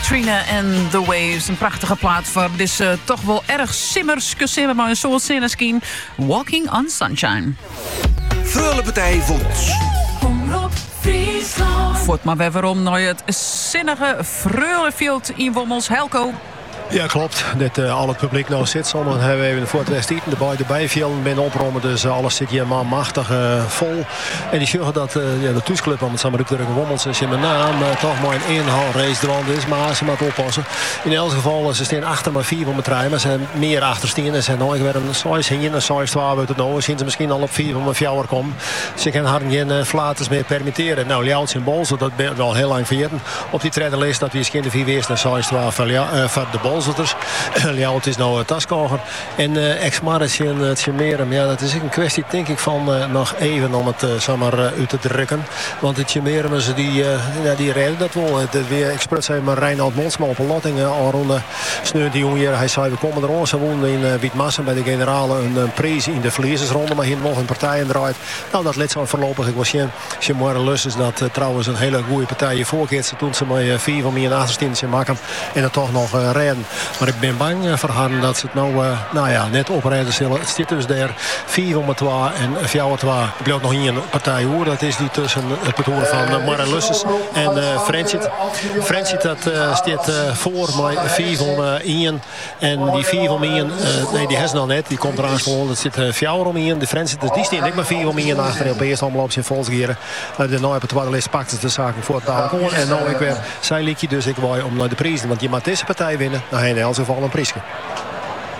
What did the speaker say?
Katrina and the Waves. Een prachtige plaat voor dit toch wel erg simmer, maar een soort zinnerskin. Walking on Sunshine. Freule partij Vons. Omroep Friesland. Voort maar weer om naar het zinnige Freulefield in Wommels. Helco. Ja, klopt. Dat al het publiek nou zit. Sommigen hebben even voor het wedstrijd erbij vielen binnen oprommen. Dus alles zit hier maar machtig vol. En die zorgen dat de thuisclub, om het samen te drukken, Wommels is in mijn naam toch maar een inhaal race eraan is. Maar ze moeten oppassen. In elk geval, ze staan achter maar 4 van mijn trein. Maar ze zijn meer achterstien. En ze zijn nooit weer een 6 heen en 6 12 uit het nou. Zien ze misschien al op 4 van mijn fjouwer komen. Ze kunnen haar geen flaters meer permitteren. Nou, Ljouwt in Bolzer, dat ben ik wel heel lang vergeten. Op die trainerlijst dat we eens de 4 weers naar 6 12 van de Bolzer. Ljouwt is nou taskoger. En ex-Maris in het Chimerum. Ja, dat is een kwestie, denk ik, van nog even om het uit te drukken. Want het Chimerum, die redden dat wel. Ik sprak zei maar Reinhard Monsma op een lotting. Al rond sneeuwt die jongen hier. Hij zei, we komen er ons. Ze woonden in Wietmassen bij de generale een prijs in de verliezersronde. Maar hier nog een partij in draait. Nou, dat lid zo voorlopig. Ik was Chimerum Lus is dat trouwens een hele goede partij voorkeert. Toen ze maar 4 van mij in achterstien maken. En het toch nog redden. Maar ik ben bang voor haar dat ze het nou net oprijden zullen. Het zit dus daar 4 van 2 en 4 van 2. Ik blijf nog hier een partij hoor. Dat is die tussen het betoren van Mara Lusses en Frenchit. Frenchit dat staat voor mij 4 van 1. En die 4 van 1, nee die heeft nog net. Die komt eraan gewoon. Dat zit 4 om 1. De Frenchit dus die staat niet maar 4 van 1 achter. Op eerste omloop zijn volsgeren. De nou op het tweede lijst pakt ze de zaken voor het taal. En nou ik weer zijn liedje dus ik wou om naar de prijzen. Want je moet deze partij winnen. Nou, in elk geval een prijsje.